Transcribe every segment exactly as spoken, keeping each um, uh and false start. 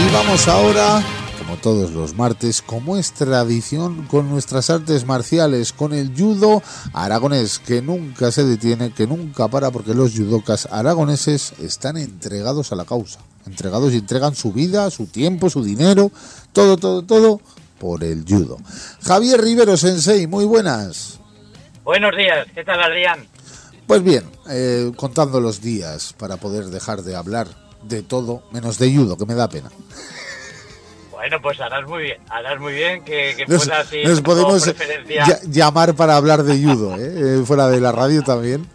Y vamos ahora, como todos los martes, como es tradición, con nuestras artes marciales, con el judo aragonés, que nunca se detiene, que nunca para, porque los judocas aragoneses están entregados a la causa. Entregados y entregan su vida, su tiempo, su dinero, todo, todo, todo por el judo. Javier Rivero Sensei, muy buenas. Buenos días, ¿qué tal, Adrián? Pues bien, eh, contando los días para poder dejar de hablar de todo, menos de judo, que me da pena. Bueno, pues harás muy bien, harás muy bien que, que nos, puedas ir nos podemos preferencia... llamar para hablar de judo, ¿eh? Fuera de la radio también.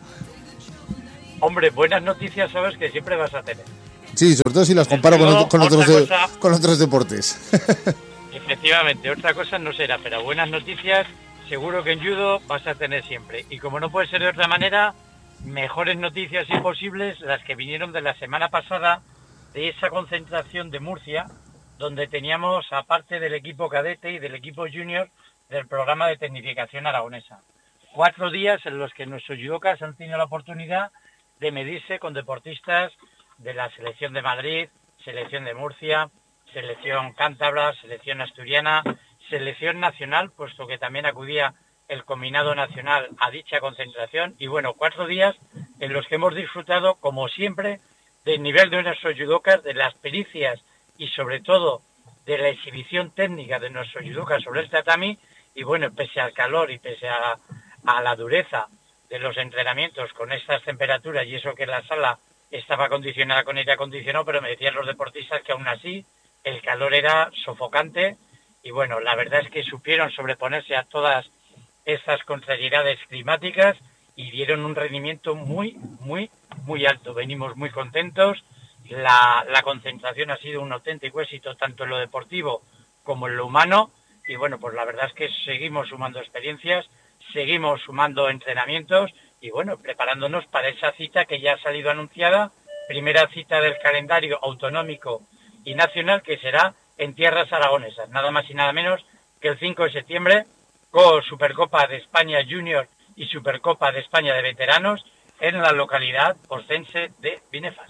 Hombre, buenas noticias sabes que siempre vas a tener. Sí, sobre todo si las comparo con, otro, con, otros, cosa, con otros deportes. Efectivamente, otra cosa no será, pero buenas noticias seguro que en judo vas a tener siempre. Y como no puede ser de otra manera, mejores noticias imposibles las que vinieron de la semana pasada de esa concentración de Murcia, donde teníamos, aparte del equipo cadete y del equipo junior, del programa de tecnificación aragonesa. Cuatro días en los que nuestros judocas han tenido la oportunidad de medirse con deportistas de la selección de Madrid, selección de Murcia, selección cántabra, selección asturiana, selección nacional, puesto que también acudía el combinado nacional a dicha concentración. Y bueno, cuatro días en los que hemos disfrutado, como siempre, del nivel de nuestros judocas, de las pericias y sobre todo de la exhibición técnica de nuestros judocas sobre el tatami. Y bueno, pese al calor y pese a, a la dureza de los entrenamientos con estas temperaturas, y eso que la sala estaba acondicionada con aire acondicionado, pero me decían los deportistas que aún así el calor era sofocante. Y bueno, la verdad es que supieron sobreponerse a todas estas contrariedades climáticas y dieron un rendimiento muy, muy, muy alto. Venimos muy contentos. La, la concentración ha sido un auténtico éxito tanto en lo deportivo como en lo humano. Y bueno, pues la verdad es que seguimos sumando experiencias, seguimos sumando entrenamientos y bueno, preparándonos para esa cita que ya ha salido anunciada, primera cita del calendario autonómico y nacional, que será en tierras aragonesas, nada más y nada menos que el cinco de septiembre, con Supercopa de España Junior y Supercopa de España de Veteranos en la localidad oscense de Binefas.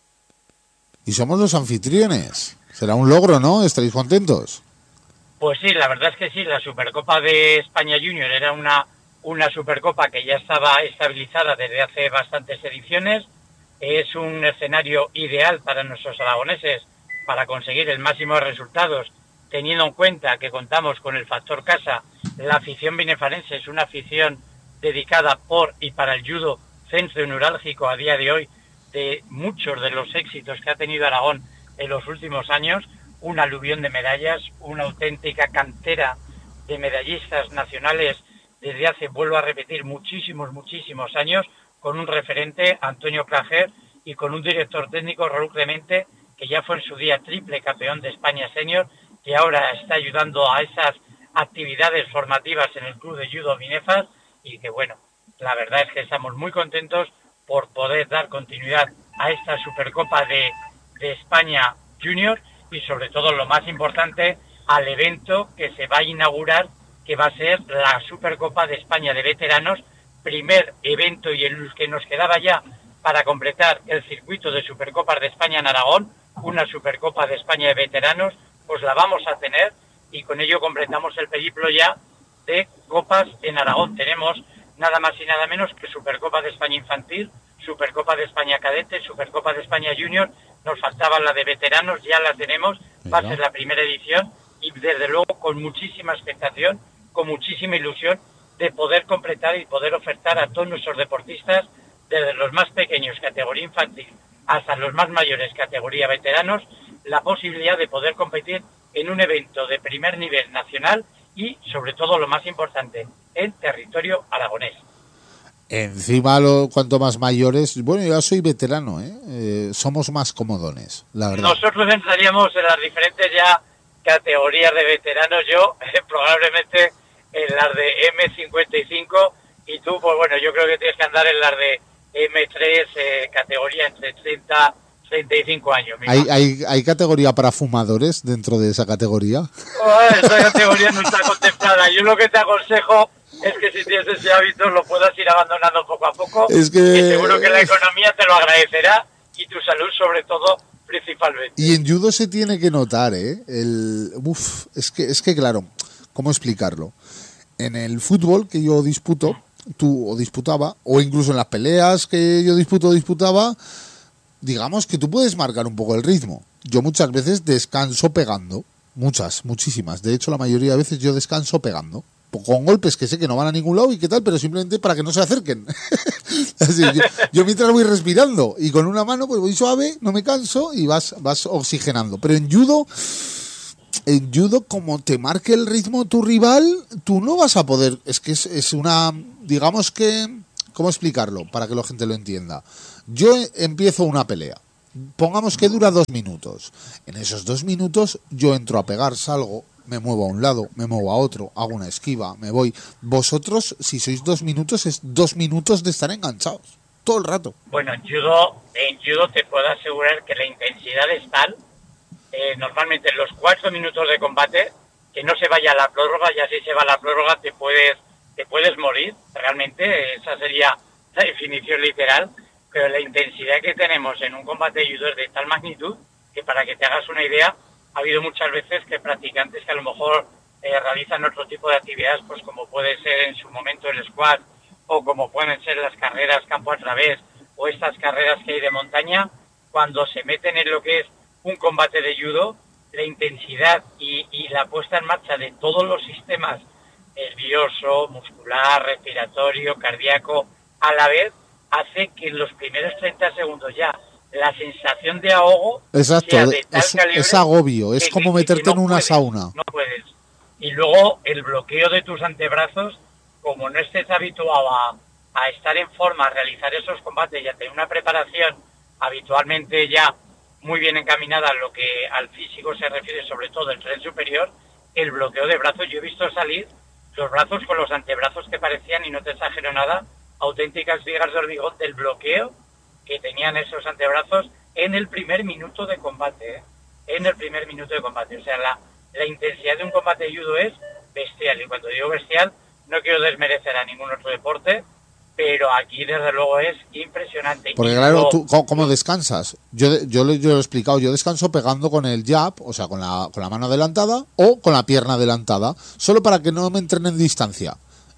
Y somos los anfitriones. Será un logro, ¿no? ¿Estaréis contentos? Pues sí, la verdad es que sí. La Supercopa de España Junior era una, una Supercopa que ya estaba estabilizada desde hace bastantes ediciones. Es un escenario ideal para nuestros aragoneses para conseguir el máximo de resultados, teniendo en cuenta que contamos con el factor casa. La afición binefarense es una afición dedicada por y para el judo, centro neurálgico a día de hoy de muchos de los éxitos que ha tenido Aragón en los últimos años, un aluvión de medallas, una auténtica cantera de medallistas nacionales desde hace, vuelvo a repetir, muchísimos, muchísimos años, con un referente, Antonio Clajer, y con un director técnico, Raúl Clemente, que ya fue en su día triple campeón de España senior, que ahora está ayudando a esas actividades formativas en el Club de Judo Binefas, y que bueno, la verdad es que estamos muy contentos por poder dar continuidad a esta Supercopa de, de España Junior y sobre todo lo más importante, al evento que se va a inaugurar, que va a ser la Supercopa de España de Veteranos, primer evento y el que nos quedaba ya para completar el circuito de Supercopas de España en Aragón, una Supercopa de España de Veteranos, pues la vamos a tener y con ello completamos el periplo ya de copas en Aragón. Tenemos nada más y nada menos que Supercopa de España Infantil, Supercopa de España Cadete, Supercopa de España Junior, nos faltaba la de veteranos, ya la tenemos, va a ser la primera edición y desde luego con muchísima expectación, con muchísima ilusión de poder completar y poder ofertar a todos nuestros deportistas, desde los más pequeños, categoría infantil, hasta los más mayores, categoría veteranos, la posibilidad de poder competir en un evento de primer nivel nacional y, sobre todo, lo más importante, en territorio aragonés. Encima, lo, cuanto más mayores, bueno, yo soy veterano, ¿eh? Eh, somos más comodones, la verdad. Nosotros entraríamos en las diferentes ya categorías de veteranos, yo eh, probablemente en las de eme cincuenta y cinco y tú, pues bueno, yo creo que tienes que andar en las de eme tres, eh, categoría entre treinta y treinta y cinco años. ¿Hay, hay, ¿Hay categoría para fumadores dentro de esa categoría? Oh, esa categoría no está contemplada. Yo lo que te aconsejo es que si tienes ese hábito lo puedas ir abandonando poco a poco. Es que... y seguro que la economía te lo agradecerá y tu salud sobre todo principalmente. Y en judo se tiene que notar, ¿eh? El, uf, es que, es que claro, ¿cómo explicarlo? En el fútbol que yo disputo, tú o disputaba, o incluso en las peleas que yo disputo o disputaba, digamos que tú puedes marcar un poco el ritmo. Yo muchas veces descanso pegando, muchas, muchísimas. De hecho, la mayoría de veces yo descanso pegando. Con golpes que sé que no van a ningún lado y qué tal, pero simplemente para que no se acerquen. Así, yo, yo mientras voy respirando y con una mano pues voy suave, no me canso y vas, vas oxigenando. Pero en judo... En judo, como te marque el ritmo tu rival, tú no vas a poder... Es que es, es una... Digamos que... ¿Cómo explicarlo? Para que la gente lo entienda. Yo empiezo una pelea. Pongamos que dura dos minutos. En esos dos minutos yo entro a pegar, salgo, me muevo a un lado, me muevo a otro, hago una esquiva, me voy. Vosotros, si sois dos minutos, es dos minutos de estar enganchados. Todo el rato. Bueno, en judo, en judo te puedo asegurar que la intensidad es tal... Eh, normalmente en los cuatro minutos de combate, que no se vaya a la prórroga, y así se va a la prórroga te puedes te puedes morir, realmente esa sería la definición literal, pero la intensidad que tenemos en un combate de judo es de tal magnitud que, para que te hagas una idea, ha habido muchas veces que practicantes que a lo mejor eh, realizan otro tipo de actividades, pues como puede ser en su momento el squat, o como pueden ser las carreras campo a través, o estas carreras que hay de montaña, cuando se meten en lo que es un combate de judo, la intensidad y, y la puesta en marcha de todos los sistemas nervioso, muscular, respiratorio, cardíaco, a la vez, hace que en los primeros treinta segundos ya la sensación de ahogo Exacto, sea de tal es, calibre, es agobio, es que, como que, meterte que no en una puedes, sauna. No puedes. Y luego el bloqueo de tus antebrazos, como no estés habituado a, a estar en forma, a realizar esos combates y a tener una preparación habitualmente ya muy bien encaminada a lo que al físico se refiere, sobre todo el tren superior, el bloqueo de brazos. Yo he visto salir los brazos con los antebrazos que parecían, y no te exagero nada, auténticas vigas de hormigón del bloqueo que tenían esos antebrazos en el primer minuto de combate, ¿eh? En el primer minuto de combate. O sea, la, la intensidad de un combate de judo es bestial, y cuando digo bestial no quiero desmerecer a ningún otro deporte, pero aquí desde luego es impresionante. Porque y claro, luego, tú, ¿cómo, cómo descansas? Yo, yo, lo- yo lo he explicado, yo descanso pegando con el jab, o sea, con la, con la mano adelantada o con la pierna adelantada, solo para que no me entren en distancia.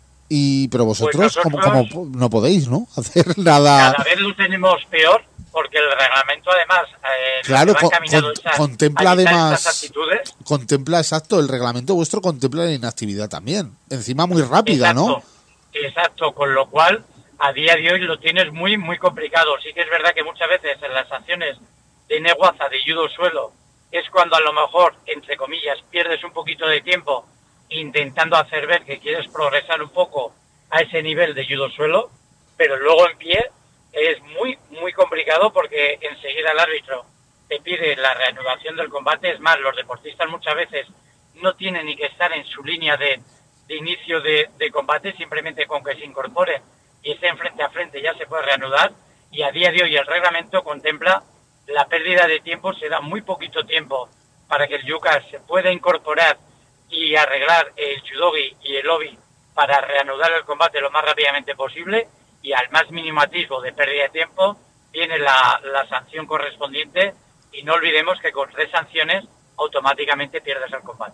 Y pero vosotros, Pues como, nosotros, como no podéis, ¿no? Hacer nada. cada vez lo tenemos peor, porque el reglamento además eh, Claro, va con- encaminado con- esas- contempla a evitar además- estas actitudes. Contempla, exacto, el reglamento vuestro contempla la inactividad también. Encima muy rápida, Exacto, ¿no? exacto, con lo cual a día de hoy lo tienes muy muy complicado. Sí que es verdad que muchas veces en las acciones de neguaza, de judo suelo, es cuando a lo mejor, entre comillas, pierdes un poquito de tiempo intentando hacer ver que quieres progresar un poco a ese nivel de judo suelo, pero luego en pie es muy muy complicado, porque enseguida el árbitro te pide la reanudación del combate. Es más, los deportistas muchas veces no tienen ni que estar en su línea de, de inicio de, de combate, simplemente con que se incorporen y estén frente a frente ya se puede reanudar. Y a día de hoy el reglamento contempla la pérdida de tiempo, se da muy poquito tiempo para que el yuka se pueda incorporar y arreglar el judogi y el obi para reanudar el combate lo más rápidamente posible, y al más mínimo atisbo de pérdida de tiempo viene la, la sanción correspondiente, y no olvidemos que con tres sanciones automáticamente pierdes el combate.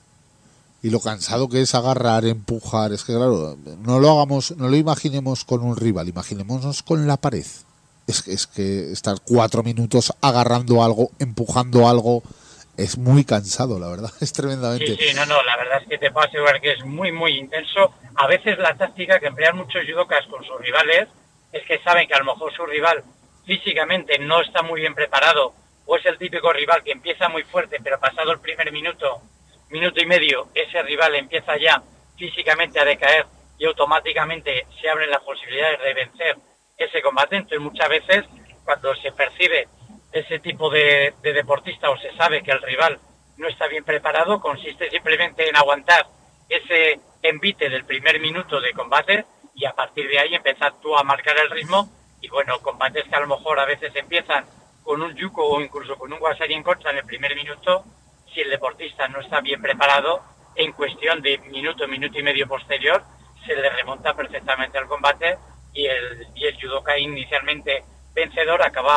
Y lo cansado que es agarrar, empujar, es que claro, no lo hagamos, no lo imaginemos con un rival, imaginémonos con la pared. Es que, es que estar cuatro minutos agarrando algo, empujando algo, es muy cansado, la verdad, es tremendamente. Sí, sí, no, no, la verdad es que te puedo asegurar que es muy, muy intenso. A veces la táctica que emplean muchos judokas con sus rivales es que saben que a lo mejor su rival físicamente no está muy bien preparado, o es el típico rival que empieza muy fuerte, pero pasado el primer minuto, minuto y medio, ese rival empieza ya físicamente a decaer y automáticamente se abren las posibilidades de vencer ese combate. Entonces muchas veces cuando se percibe ese tipo de, de deportista, o se sabe que el rival no está bien preparado, consiste simplemente en aguantar ese envite del primer minuto de combate y a partir de ahí empezar tú a marcar el ritmo. Y bueno, combates que a lo mejor a veces empiezan con un yuko o incluso con un wasari en contra en el primer minuto, si el deportista no está bien preparado, en cuestión de minuto, minuto y medio posterior, se le remonta perfectamente al combate, y el, y el judoka inicialmente vencedor acaba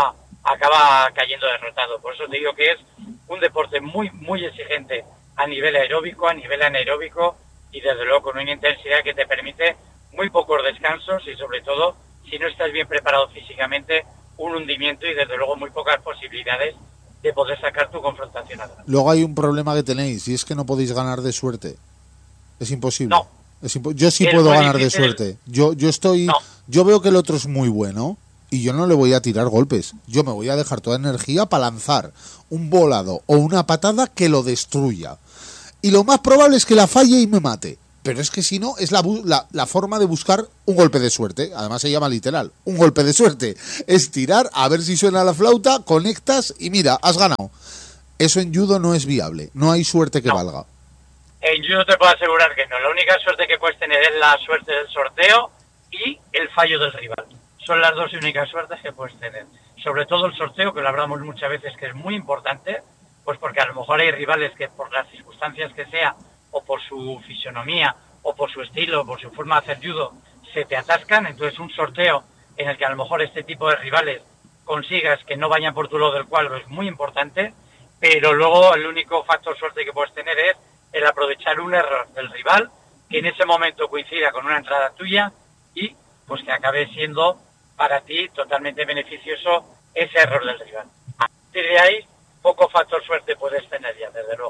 acaba cayendo derrotado. Por eso te digo que es un deporte muy, muy exigente a nivel aeróbico, a nivel anaeróbico y desde luego con una intensidad que te permite muy pocos descansos y sobre todo, si no estás bien preparado físicamente, un hundimiento y desde luego muy pocas posibilidades de poder sacar tu confrontación adelante. Luego hay un problema que tenéis y es que no podéis ganar de suerte. Es imposible. No. Es impo- yo sí Es puedo muy ganar de difícil. suerte. Yo yo estoy No. yo veo que el otro es muy bueno y yo no le voy a tirar golpes. Yo me voy a dejar toda energía para lanzar un volado o una patada que lo destruya. Y lo más probable es que la falle y me mate. Pero es que si no, es la, bu- la, la forma de buscar un golpe de suerte. Además se llama literal, un golpe de suerte. Es tirar, a ver si suena la flauta, conectas y mira, has ganado. Eso en judo no es viable. No hay suerte que No. valga. En judo te puedo asegurar que no. La única suerte que puedes tener es la suerte del sorteo y el fallo del rival. Son las dos únicas suertes que puedes tener. Sobre todo el sorteo, que lo hablamos muchas veces, que es muy importante, pues porque a lo mejor hay rivales que por las circunstancias que sea, o por su fisonomía, o por su estilo, o por su forma de hacer judo, se te atascan. Entonces un sorteo en el que a lo mejor este tipo de rivales consigas que no vayan por tu lado del cuadro es muy importante, pero luego el único factor suerte que puedes tener es el aprovechar un error del rival que en ese momento coincida con una entrada tuya y pues que acabe siendo para ti totalmente beneficioso ese error del rival. A partir de ahí, poco factor suerte puedes tener ya, desde luego.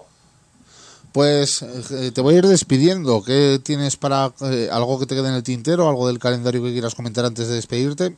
Pues eh, te voy a ir despidiendo. ¿Qué tienes para eh, algo que te quede en el tintero, algo del calendario que quieras comentar antes de despedirte?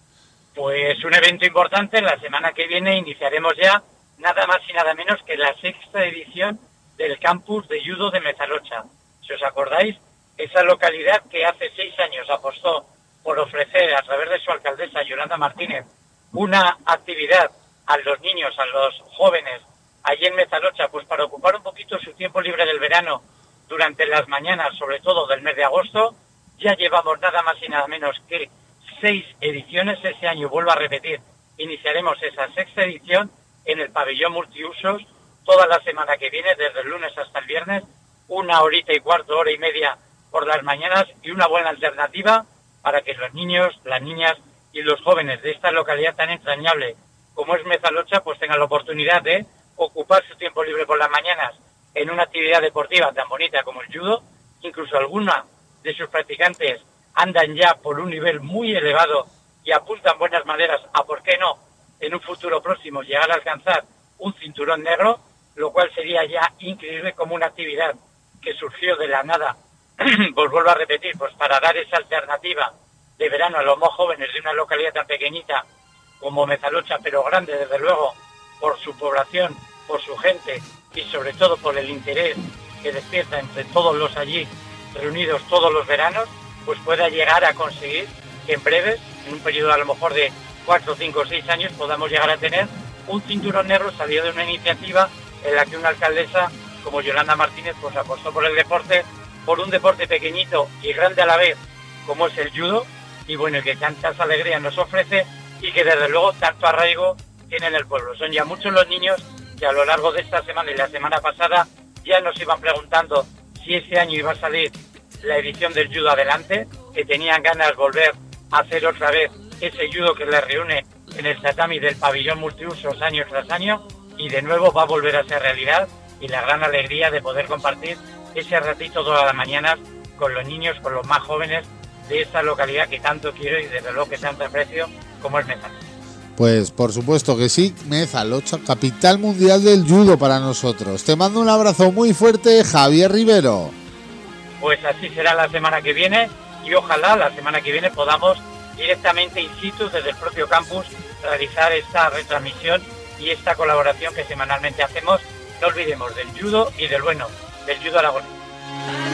Pues un evento importante, la semana que viene iniciaremos ya nada más y nada menos que la sexta edición del campus de judo de Mezalocha. Si os acordáis, esa localidad que hace seis años apostó por ofrecer a través de su alcaldesa Yolanda Martínez una actividad a los niños, a los jóvenes allí en Mezalocha, pues para ocupar un poquito su tiempo libre del verano durante las mañanas, sobre todo del mes de agosto. Ya llevamos nada más y nada menos que seis ediciones. Ese año, vuelvo a repetir, iniciaremos esa sexta edición en el pabellón multiusos toda la semana que viene, desde el lunes hasta el viernes, una horita y cuarto, hora y media por las mañanas y una buena alternativa para que los niños, las niñas y los jóvenes de esta localidad tan entrañable como es Mezalocha, pues tengan la oportunidad de ocupar su tiempo libre por las mañanas en una actividad deportiva tan bonita como el judo. Incluso alguna de sus practicantes andan ya por un nivel muy elevado y apuntan buenas maneras a, ¿por qué no?, en un futuro próximo llegar a alcanzar un cinturón negro, lo cual sería ya increíble como una actividad que surgió de la nada, pues vuelvo a repetir, pues para dar esa alternativa de verano a los más jóvenes de una localidad tan pequeñita como Mezalocha, pero grande desde luego por su población, por su gente y sobre todo por el interés que despierta entre todos los allí reunidos todos los veranos, pues pueda llegar a conseguir que en breves, en un periodo a lo mejor de cuatro, cinco o seis años, podamos llegar a tener un cinturón negro salido de una iniciativa en la que una alcaldesa como Yolanda Martínez pues apostó por el deporte, por un deporte pequeñito y grande a la vez como es el judo, y bueno, que tantas alegrías nos ofrece y que desde luego tanto arraigo tiene en el pueblo. Son ya muchos los niños que a lo largo de esta semana y la semana pasada ya nos iban preguntando si este año iba a salir la edición del judo adelante, que tenían ganas de volver a hacer otra vez ese judo que les reúne en el tatami del pabellón multiusos año tras año, y de nuevo va a volver a ser realidad, y la gran alegría de poder compartir ese ratito todas las mañanas con los niños, con los más jóvenes de esta localidad que tanto quiero y desde luego que tanto aprecio como es Mezalocha. Pues por supuesto que sí, Mezalocha, capital mundial del judo para nosotros. Te mando un abrazo muy fuerte, Javier Rivero. Pues así será la semana que viene y ojalá la semana que viene podamos directamente in situ desde el propio campus realizar esta retransmisión y esta colaboración que semanalmente hacemos. No olvidemos del judo y del bueno, del judo aragonés.